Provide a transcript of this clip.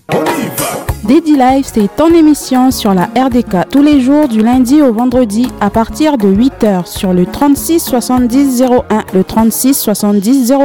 On y va. Dédi Live, c'est ton émission sur la RDK tous les jours du lundi au vendredi à partir de 8h sur le 36 70 01, le 36 70 01.